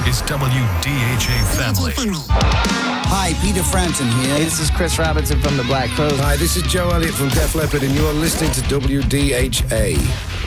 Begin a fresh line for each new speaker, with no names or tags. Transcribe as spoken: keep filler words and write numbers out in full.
is W D H A Family.
Hi, Peter Frampton here.
Hey, this is Chris Robinson from the Black Crowes.
Hi, this is Joe Elliott from Def Leppard, and you're listening to W D H A.